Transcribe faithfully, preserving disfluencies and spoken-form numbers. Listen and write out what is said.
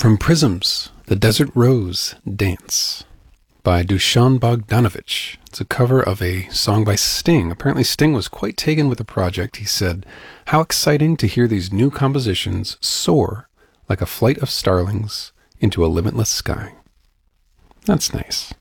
From Prisms, The Desert Rose Dance by Dusan Bogdanovich. It's a cover of a song by Sting. Apparently Sting was quite taken with the project. He said, "How exciting to hear these new compositions soar like a flight of starlings into a limitless sky." That's nice.